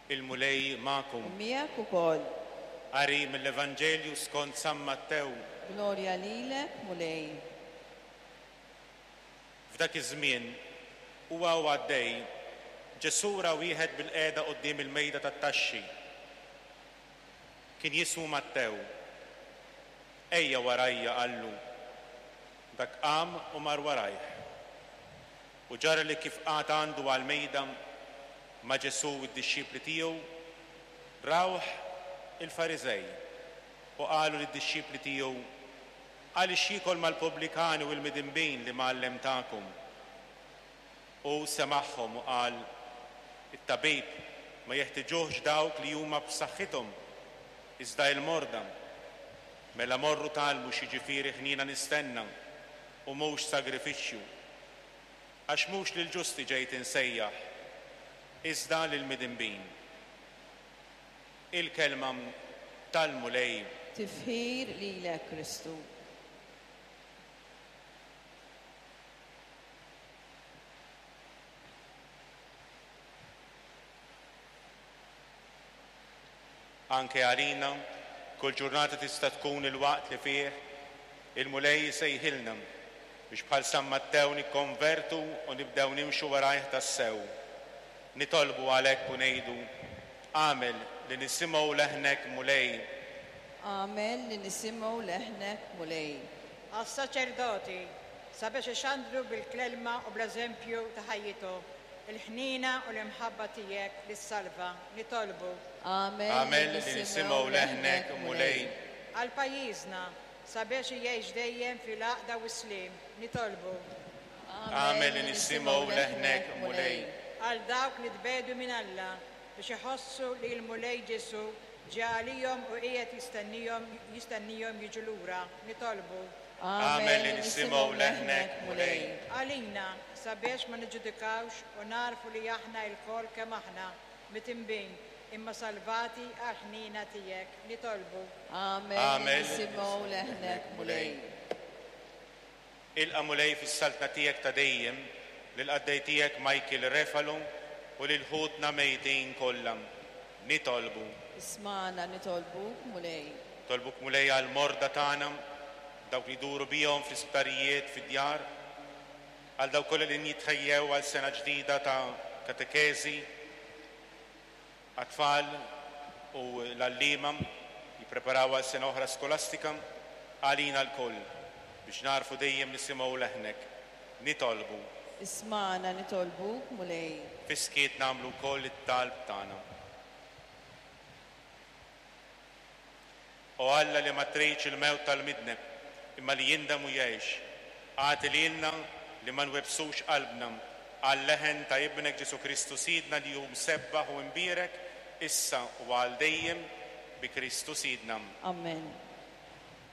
Il-mulej ma'kum. Miegħek ukoll. Qari mill-Evanġelju skont San Mattew. Glorja lilek, mulej. F'dak iż-żmien huwa għaddej ġesura wieħed bil-qiegħda quddiem il-mejda tat-taxxi. Kien jismu Mattew. Ejja warajja qallu. Dak qam u mar warajh. U ġara li kif qagħad għandu għall-mejda ma' Ġesu u d-dixxipli tiegħu, rawh il-Fariżej u qalu lid-dixxipli tiegħu għaliex jikol mal-pubblikani u l-midinbin li mgħallem tagħkom. U semaħħom u qal it-tabib ma jeħtieġuhx dawk li huma b'saħħithom iżda l-morda. Mela morru talbu x'jiġifieri ħnina nistenna u mhux sagrifiċċju. Għax mhux lill-ġusti ġejt insejjaħ iżda lill-midinbin. Il-kelma tal-mulej. Tifħir lilek Kristu. Anke għalina, kull ġurnata tista' tkun il-waqt li fih il-mulej sejħilna biex bħal San Mattew nikkonvertu u nibdew nimxu warajh tas-sew. Nitolbu għalhekk u ngħidu għamel li nisimgħu leħnek mulej. Għamel li nisimgħu leħnek mulej. Għas-saċerdoti sabiex ixandru bil-kelma u bl-eżempju ta' ħajjitu il-ħnina u l-imħabba tiegħek lis-salva nitolbu. Għamel li nisimgħu leħnek mulej. Għal pajjiżna sabiex jgħix dejjem fil-għaqda u slim nitolbu. Għamel li nisimgħu leħnek mulej. Għal dawk li tbedu minn Alla biex iħossu li l-mulej Ġesu ġalihom u qiegħed jistennihom jiġu lura nitolbu. Għamel li nisimgħu leħnek mulej. Għalina sabiex ma niġġudikawx u narfu li aħna l-kol kemm aħna mitinbin imma salvati għal ħnina tiegħek nitolbu. Għamel li nisimgħu leħnek mulej. Ilqa' mulej fis-saltna tiegħek ta' dejjem lil-qaddej tiegħek Michael Refalo u lil ħutna mejtin kollha nitolbu. Ismana nitolbuk mulej. Tolbuk mulej għal morda tagħna, dawk li jduru bihom fl-isptarijiet fid-djar, għal dawk kollha li jitħejjew għal sena ġdida ta' katekeżi, għat-tfal u l-allima jippreparaw għal sena oħra skolastika, għalina l-koll biex narfu dejjem nisimgħu leħnek nitolbu. Ismana nitolbuk mulej. Fiskiet nagħmlu wkoll it-talb tagħna. O Alla li ma trejtx il-mewt tal-midneb imma li jindem u jgħix, għati lilna li ma nwebsux qalbna għal leħen ta' ibnek Ġesu Kristu Sidna li hu msebbaħ u mbierek issa u għal dejjem bi Kristu Sidna. Amen.